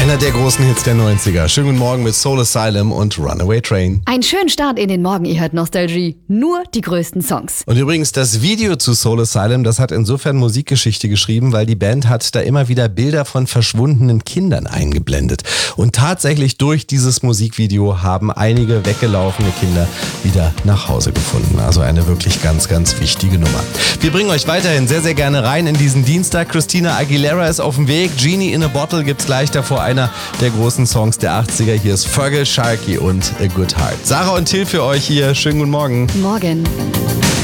Einer der großen Hits der 90er. Schönen guten Morgen mit Soul Asylum und Runaway Train. Einen schönen Start in den Morgen, ihr hört Nostalgie. Nur die größten Songs. Und übrigens, das Video zu Soul Asylum, das hat insofern Musikgeschichte geschrieben, weil die Band hat da immer wieder Bilder von verschwundenen Kindern eingeblendet. Und tatsächlich durch dieses Musikvideo haben einige weggelaufene Kinder wieder nach Hause gefunden. Also eine wirklich ganz, ganz wichtige Nummer. Wir bringen euch weiterhin sehr, sehr gerne rein in diesen Dienstag. Christina Aguilera ist auf dem Weg. Genie in a Bottle gibt's gleich davor, einer der großen Songs der 80er. Hier ist Fergal Sharkey und A Good Heart. Sarah und Till für euch hier. Schönen guten Morgen. Morgen.